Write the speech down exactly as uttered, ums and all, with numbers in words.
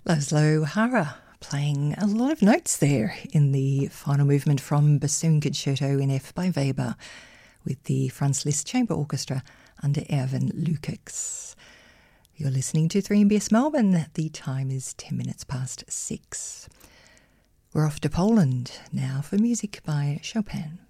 Laszlo Hara playing a lot of notes there in the final movement from Bassoon Concerto in F by Weber with the Franz Liszt Chamber Orchestra under Erwin Lukacs. You're listening to three M B S Melbourne. The time is ten minutes past six. We're off to Poland now for music by Chopin.